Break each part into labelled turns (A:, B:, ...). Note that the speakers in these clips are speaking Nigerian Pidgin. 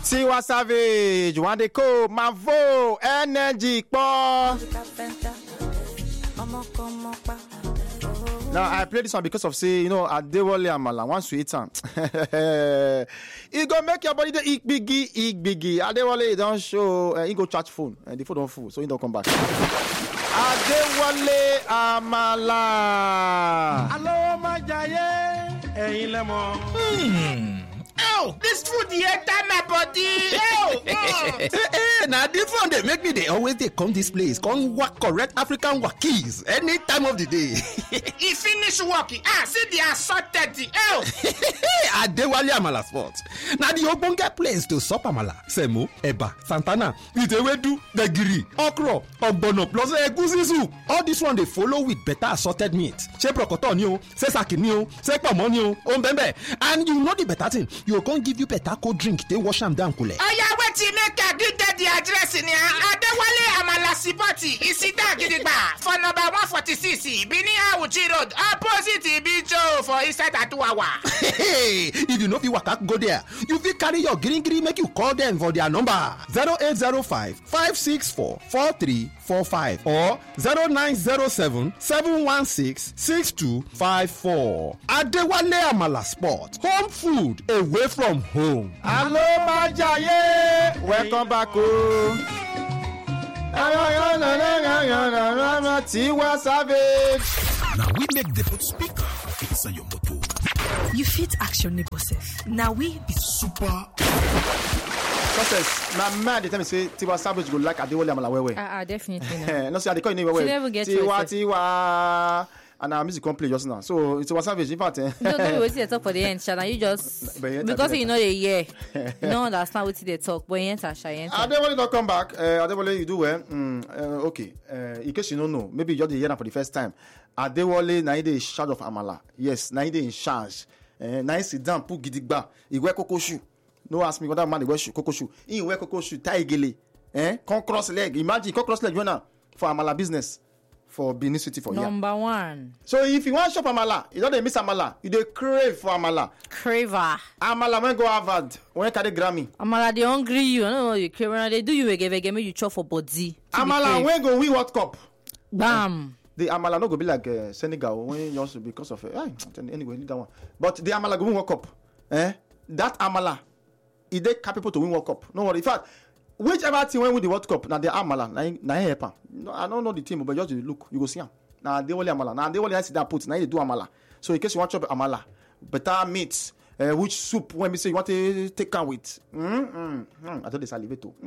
A: Tiwa Savage, Wandeko, Mavo, Energy, Paul. Now, I play this one because of, say, Adewale Amala, once you eat some. It go make your body the eat biggie. Adewale, don't show, he go charge phone, and the phone don't full, so he don't come back. Adewale Amala.
B: Hello, my giant. Hey, lemon.
C: Oh, this food here time my body.
B: Now this one they make me they always they come this place. Come work correct African wakis any time of the day.
C: He finish working. See the assorted.
B: Adewale Amala Sport. Now the ogbonge place to sup amala, semo, eba, santana, itewedu, gbegiri, okro, ogbono plus egusi soup. All this one they follow with better assorted meat. Say prokoto ni o, say saki ni o, say pomo ni o, ombembe. And you know the better thing. You can't give you better cold drink. They wash them down, kule.
C: Oh yeah, wait till make a good the address in here. Adewale Amala Sipoti. Isida Gidigba for number 146 Bini Awuchi Road, opposite Ibicho for inside Atuwawa.
B: Hey, if you know if you waka go there, you fit carry your green make you call them for their number 0805 564 4345 or 0907 716 6254. Adewale Amala Sport. Home food away from home.
A: Hello, Majaye. Welcome back. Tiwa Savage.
D: Now we make the put speaker inside your motor.
E: You fit action neighbor self. Now we be
D: Super.
A: Success. My man, they tell me say Tiwa Savage go like Adewale Amala wewe.
E: Definitely not.
A: No, say they call you wewe.
E: She never get
A: Tiwa. And our music complete just now. So it was Savage. In fact,
E: No, wait till they talk for the end, Shana. You just because you know the year, you don't understand what they talk. But you enter,
A: Adewale don't come back. Adewale, you do well. Okay. In case you don't know, maybe you're the year for the first time. Adewale na in charge of Amala. Yes, na in charge. Na in sit down, put gidigba. He wear cocoa shoe. No ask me what that man wear cocoa shoe. He wear cocoa shoe, tie gele. Come cross leg. Imagine come cross leg for Amala business. For Benin City for
E: Number one.
A: So if you want shop Amala, you don't miss Amala. You dey crave for Amala.
E: Craver.
A: Amala when go Harvard, when carry Grammy.
E: Amala they hungry you. I don't know you crave. They do you again make you chop for body.
A: Amala when go win World Cup.
E: Bam.
A: The Amala no go be like Senegal when you also because of anyway need that one. But the Amala go win World Cup. That Amala, it dey capable to win World Cup. No worry. In fact, whichever team win with the World Cup, now the Amala, na help. No, I don't know the team, but just look, you go see them. Now they only Amala. Now they only sit down put. Now they do Amala. So in case you want to chop Amala, better meat, which soup when we say you want to take can with. I thought they salivate too.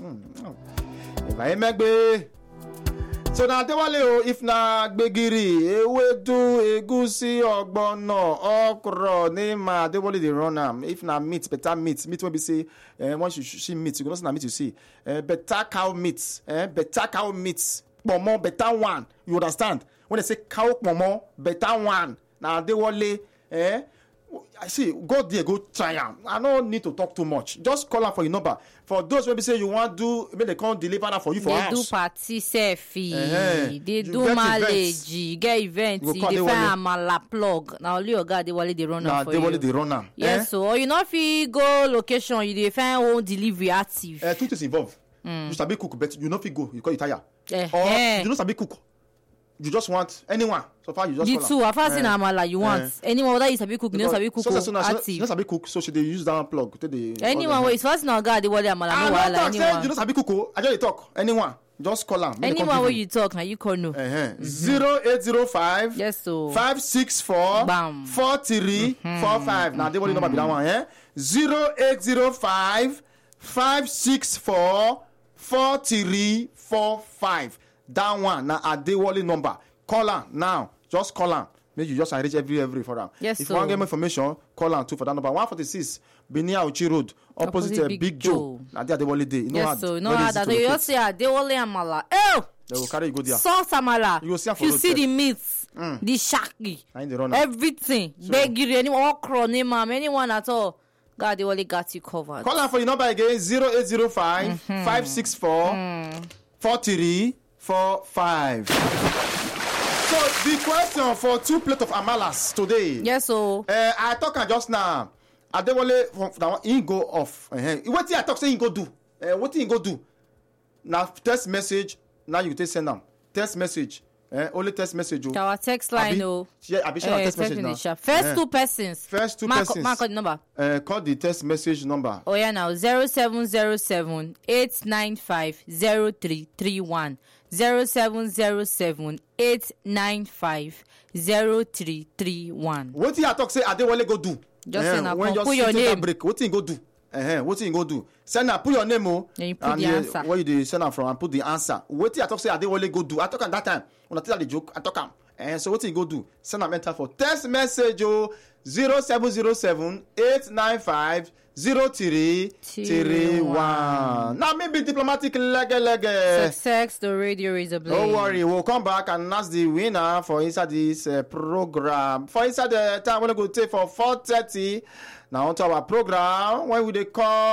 A: If I make be. So now Adewale if na gbegiri, ewedu, egusi, ogbono, okro, nema, Adewale dey run am. If na meat, better meat when we say once you see meat, you go know say na meat you see. Better cow meat, pomo, better one. You understand? When they say cow pomo, better one. Now Adewale, I see, go there, go try am. I don't need to talk too much. Just call am for your number. For those maybe say you want do, maybe they can't deliver that for you for
E: they
A: house.
E: Do party selfie. They
A: You
E: do
A: get
E: marriage. Get events.
A: You
E: They
A: go call
E: find
A: Adewale.
E: Amala plug. Now only your guy Adewale they run
A: Now
E: am for
A: they
E: you.
A: want the runner.
E: Yes, so or you know if you go location, you dey find home delivery active.
A: Two things involved. You sabi cook, but you know if you go, you call it tire. Or
E: Eh.
A: you know sabi cook. You just want anyone. So far you just
E: The
A: call
E: two,
A: am.
E: I first in Amala you want. Anyone whether you sabi cook, you know sabi cook
A: So she
E: active.
A: no sabi cook, so she dey use that one plug. Take the
E: Anyone wey is first in our guy Adewale Amala
A: I
E: no
A: no
E: wahala.
A: talk say you no
E: Anyone.
A: sabi cook. I just dey talk. Anyone, just call am. Make they come
E: Anyone
A: give
E: where
A: you.
E: you talk, now you call no.
A: 0805
E: Yes, so
A: 564
E: Bam.
A: 4345. Now they want number be that one, 0805 564 4345. That one now Adewale number. Call am now. Just call am. Make you just arrange every for them.
E: Yes,
A: if
E: so
A: you want get more information, call am too for that number 146 Benin Auchi Road, opposite Big Joe. Now they Adewale day. You know
E: yes, so you know
A: very
E: how
A: easy
E: that
A: to
E: you
A: locate.
E: just say Adewale Amala. Oh,
A: They will carry you go there.
E: soft Amala.
A: You go see am for
E: You
A: road
E: see
A: sef.
E: the meat, the shaki,
A: Na in the run am.
E: everything. Begiri, anyone, okro, name, anyone at all. God, Adewale got you covered.
A: Call am for your number again 0805 564 4345. So the question for 2 plates of amalas today.
E: Yes, so
A: I talk am just now. Adewale from that one he go off. Wetin I talk say he go do? Wetin he go do? Now text message. Now you take send them text message. Only text message.
E: Our text line.
A: Text message now.
E: First two persons. Mark the number.
A: Call the text message number.
E: Oh yeah, now 0707 895 0331. 0707 895 0331.
A: Wetin I talk say Adewale go do?
E: Just send a
A: when
E: put your name.
A: Break. Wetin he go do? Wetin he go do? Send her, put your name
E: then you put the answer.
A: Where you dey send her from and put the answer. Wetin I talk say Adewale go do? I talk am that time. When I tell the joke, I talk am. So wetin he go do? Send am enter for text message 0707 895 0331. Now maybe diplomatic lege.
E: Success, the radio is a blame.
A: Don't worry, we'll come back and announce the winner for inside this program. For inside the time, we're going to take for 4:30. Now onto our program, when we they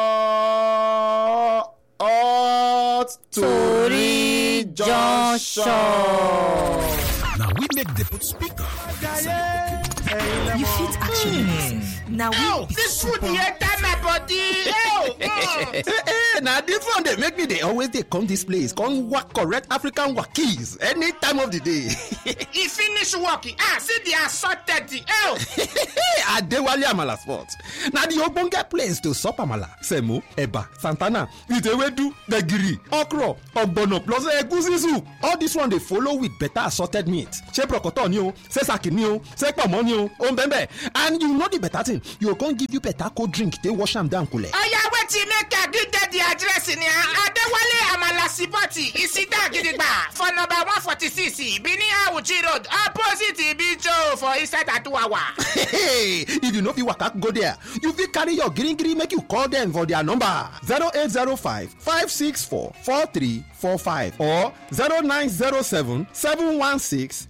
A: call Hot Tori Junction.
D: Now we make the put speaker.
F: You fit actually listen. Now we
C: this food here time my body.
B: Now this one they make me they always they come this place come work correct African wakis any time of the day.
C: He finish working. See the assorted.
B: Adewale Amala Sport. Now the ogbonge place to sup amala, semo, eba, santana, itewedu, degiri, okro, ogbono plus egusi soup. All this one they follow with better assorted meat. Che prokoto ni o, se saki ni o, se pomo ni o, ombembe. And you know the better thing, you go give you better cold drink. They wash them down kule.
C: Oh yeah, wait till make a good the address in here. Adewale Amala Sipoti, Isida Gidigba, for number 146, Bini Awuchi Road, opposite Ibijo for inside Atuawa.
B: Hey, if you know if you waka go there, you fit carry your green make you call them for their number 0805 564 4345 or 0907 716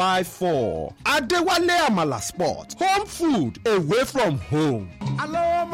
B: 6254. Adewale Amala Sport, home food away from home.